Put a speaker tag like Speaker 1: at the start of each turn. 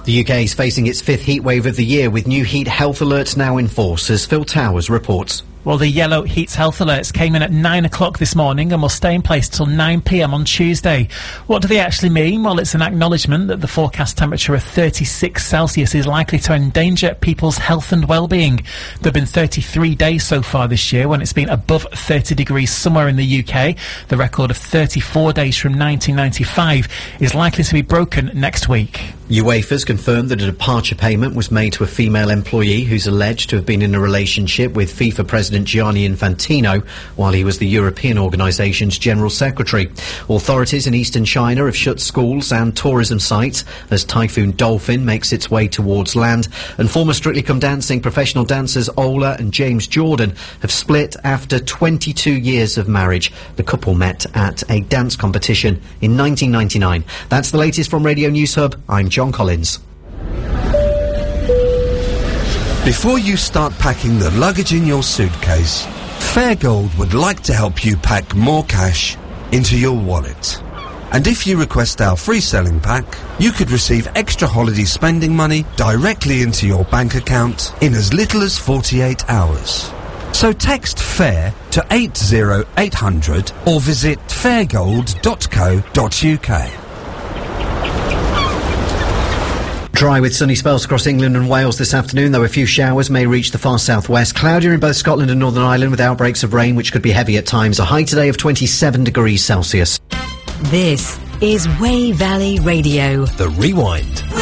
Speaker 1: The UK is facing its fifth heat wave of the year, with new heat health alerts now in force, as Phil Towers reports.
Speaker 2: Well, the yellow heat health alerts came in at 9 o'clock this morning and will stay in place till 9 p.m. on Tuesday. What do they actually mean? Well, it's an acknowledgement that the forecast temperature of 36 Celsius is likely to endanger people's health and well-being. There have been 33 days so far this year when it's been above 30 degrees somewhere in the UK. The record of 34 days from 1995 is likely to be broken next week.
Speaker 1: UEFA's confirmed that a departure payment was made to a female employee who's alleged to have been in a relationship with FIFA President Gianni Infantino while he was the European organisation's General Secretary. Authorities in eastern China have shut schools and tourism sites as Typhoon Dolphin makes its way towards land, and former Strictly Come Dancing professional dancers Ola and James Jordan have split after 22 years of marriage. The couple met at a dance competition in 1999. That's the latest from Radio News Hub. I'm John Collins.
Speaker 3: Before you start packing the luggage in your suitcase, Fairgold would like to help you pack more cash into your wallet. And if you request our free selling pack, you could receive extra holiday spending money directly into your bank account in as little as 48 hours. So text FAIR to 80800 or visit fairgold.co.uk.
Speaker 1: Dry with sunny spells across England and Wales this afternoon, though a few showers may reach the far southwest. Cloudier in both Scotland and Northern Ireland with outbreaks of rain which could be heavy at times. A high today of 27 degrees Celsius.
Speaker 4: This is Wey Valley Radio.
Speaker 1: The Rewind.